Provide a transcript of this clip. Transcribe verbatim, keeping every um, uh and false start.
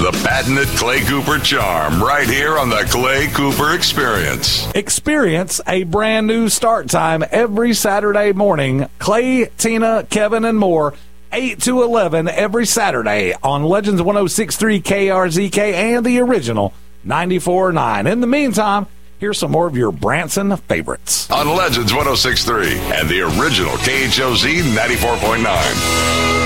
the patented Clay Cooper charm right here on the Clay Cooper Experience. Experience a brand new start time every Saturday morning. Clay, Tina, Kevin, and more, eight to eleven every Saturday on Legends one oh six point three K R Z K and the original ninety-four point nine. In the meantime, here's some more of your Branson favorites. On Legends one oh six point three and the original K H O Z ninety-four point nine.